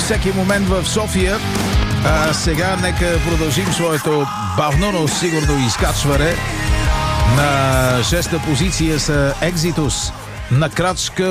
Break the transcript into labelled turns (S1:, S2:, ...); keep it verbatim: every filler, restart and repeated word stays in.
S1: всеки момент в София. А сега нека продължим своето бавно, но сигурно изкачване. На шеста позиция са Exodus на крачка